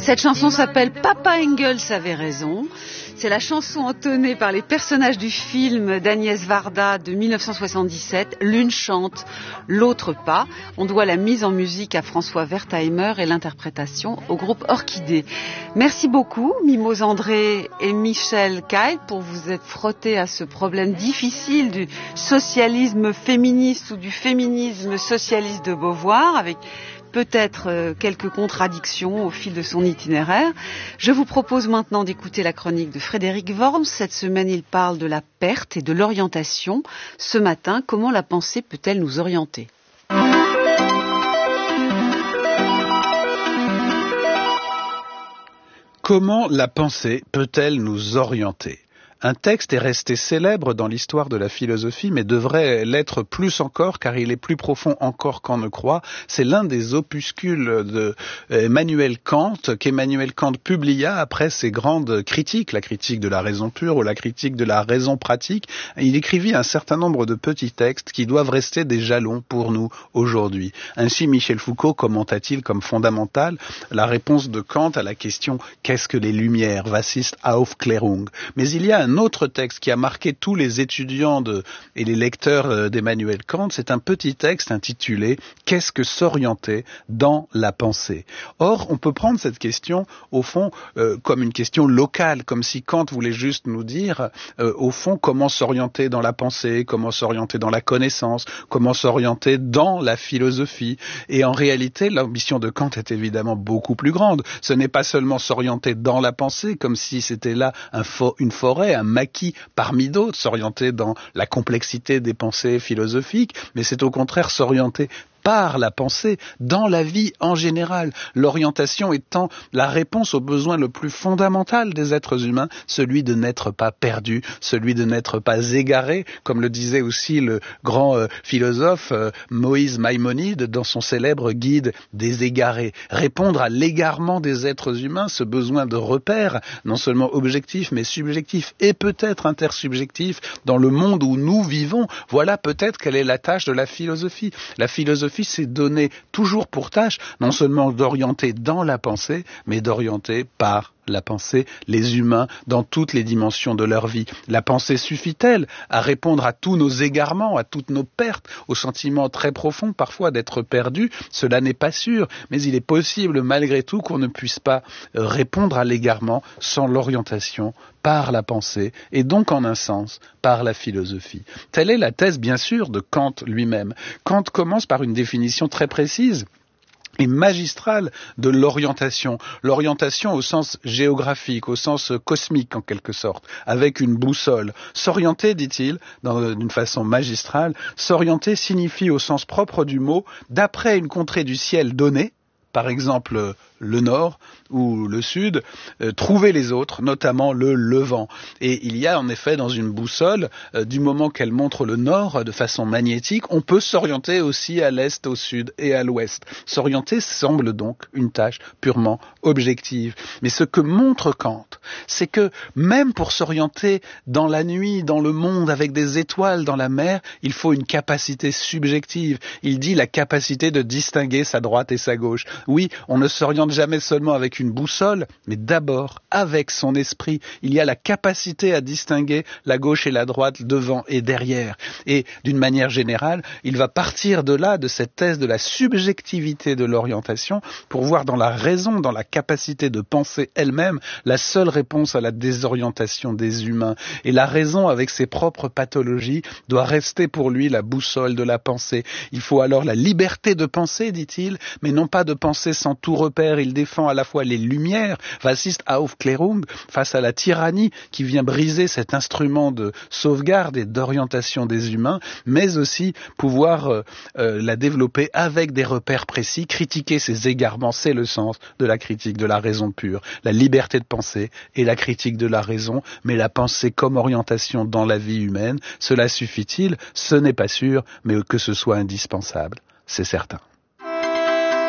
Cette chanson s'appelle Papa Engels avait raison. C'est la chanson entonnée par les personnages du film d'Agnès Varda de 1977. L'une chante, l'autre pas. On doit la mise en musique à François Wertheimer et l'interprétation au groupe Orchidée. Merci beaucoup, Mimose André et Michel Keil, pour vous être frottés à ce problème difficile du socialisme féministe ou du féminisme socialiste de Beauvoir, avec peut-être quelques contradictions au fil de son itinéraire. Je vous propose maintenant d'écouter la chronique de Frédéric Worms. Cette semaine, il parle de la perte et de l'orientation. Ce matin, comment la pensée peut-elle nous orienter ? Comment la pensée peut-elle nous orienter ? Un texte est resté célèbre dans l'histoire de la philosophie, mais devrait l'être plus encore, car il est plus profond encore qu'on ne croit. C'est l'un des opuscules de Emmanuel Kant, qu'Emmanuel Kant publia après ses grandes critiques, la critique de la raison pure ou la critique de la raison pratique. Il écrivit un certain nombre de petits textes qui doivent rester des jalons pour nous aujourd'hui. Ainsi, Michel Foucault commenta-t-il comme fondamentale la réponse de Kant à la question « Qu'est-ce que les Lumières ?» Was ist Aufklärung ? Mais il y a un autre texte qui a marqué tous les étudiants et les lecteurs d'Emmanuel Kant, c'est un petit texte intitulé « Qu'est-ce que s'orienter dans la pensée ?» Or, on peut prendre cette question, au fond, comme une question locale, comme si Kant voulait juste nous dire, au fond, comment s'orienter dans la pensée, comment s'orienter dans la connaissance, comment s'orienter dans la philosophie. Et en réalité, l'ambition de Kant est évidemment beaucoup plus grande. Ce n'est pas seulement s'orienter dans la pensée, comme si c'était là une forêt, un maquis parmi d'autres, s'orienter dans la complexité des pensées philosophiques, mais c'est au contraire s'orienter par la pensée, dans la vie en général. L'orientation étant la réponse au besoin le plus fondamental des êtres humains, celui de n'être pas perdu, celui de n'être pas égaré, comme le disait aussi le grand philosophe Moïse Maïmonide dans son célèbre guide des égarés. Répondre à l'égarement des êtres humains, ce besoin de repère, non seulement objectif, mais subjectif et peut-être intersubjectif dans le monde où nous vivons, voilà peut-être quelle est la tâche de la philosophie. La philosophie s'est donné toujours pour tâche, non seulement d'orienter dans la pensée, mais d'orienter par la pensée, les humains dans toutes les dimensions de leur vie. La pensée suffit-elle à répondre à tous nos égarements, à toutes nos pertes, au sentiment très profond parfois d'être perdu? Cela n'est pas sûr, mais il est possible malgré tout qu'on ne puisse pas répondre à l'égarement sans l'orientation par la pensée et donc en un sens par la philosophie. Telle est la thèse bien sûr de Kant lui-même. Kant commence par une définition très précise et magistrale de l'orientation. L'orientation au sens géographique, au sens cosmique en quelque sorte, avec une boussole. S'orienter, dit-il, d'une façon magistrale, s'orienter signifie au sens propre du mot, d'après une contrée du ciel donnée, par exemple le nord ou le sud, trouver les autres, notamment le levant. Et il y a en effet dans une boussole, du moment qu'elle montre le nord de façon magnétique, on peut s'orienter aussi à l'est, au sud et à l'ouest. S'orienter semble donc une tâche purement objective. Mais ce que montre Kant, c'est que même pour s'orienter dans la nuit, dans le monde, avec des étoiles dans la mer, il faut une capacité subjective. Il dit la capacité de distinguer sa droite et sa gauche. Oui, on ne s'oriente jamais seulement avec une boussole, mais d'abord avec son esprit. Il y a la capacité à distinguer la gauche et la droite, devant et derrière. Et d'une manière générale, il va partir de là, de cette thèse de la subjectivité de l'orientation, pour voir dans la raison, dans la capacité de penser elle-même, la seule réponse à la désorientation des humains. Et la raison, avec ses propres pathologies, doit rester pour lui la boussole de la pensée. Il faut alors la liberté de penser, dit-il, mais non pas de penser sans tout repère. Il défend à la fois les lumières, was ist Aufklärung, face à la tyrannie qui vient briser cet instrument de sauvegarde et d'orientation des humains, mais aussi pouvoir la développer avec des repères précis, critiquer ses égarements, c'est le sens de la critique de la raison pure. La liberté de penser et la critique de la raison, mais la pensée comme orientation dans la vie humaine, cela suffit-il? Ce n'est pas sûr, mais que ce soit indispensable, c'est certain.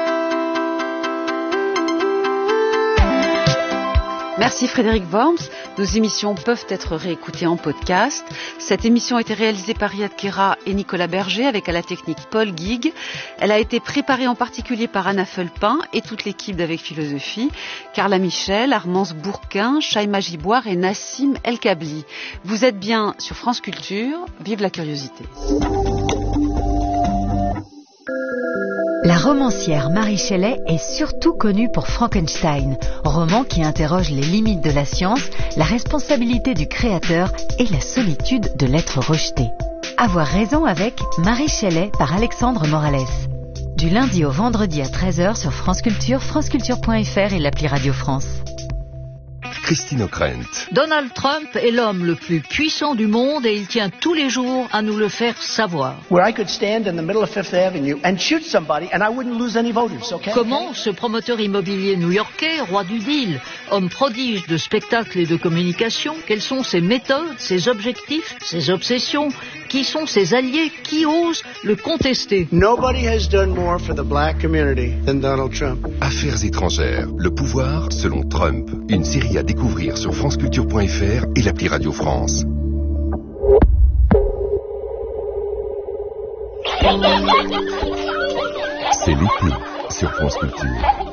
Merci Frédéric Worms. Nos émissions peuvent être réécoutées en podcast. Cette émission a été réalisée par Riyad Kera et Nicolas Berger avec à la technique Paul Guigues. Elle a été préparée en particulier par Anna Felpin et toute l'équipe d'Avec Philosophie, Carla Michel, Armance Bourquin, Shaima Giboire et Nassim El Kabli. Vous êtes bien sur France Culture, vive la curiosité. La romancière Mary Shelley est surtout connue pour Frankenstein, roman qui interroge les limites de la science, la responsabilité du créateur et la solitude de l'être rejeté. Avoir raison avec Mary Shelley par Alexandre Morales. Du lundi au vendredi à 13h sur France Culture, franceculture.fr et l'appli Radio France. Christine O'Krent. Donald Trump est l'homme le plus puissant du monde et il tient tous les jours à nous le faire savoir. Comment ce promoteur immobilier new-yorkais, roi du deal, homme prodige de spectacle et de communication, quelles sont ses méthodes, ses objectifs, ses obsessions, qui sont ses alliés, qui osent le contester? Nobody has done more for the black community than Donald Trump. Affaires étrangères, le pouvoir selon Trump. Une série à découvrir sur franceculture.fr et l'appli Radio France. C'est l'été sur France Culture.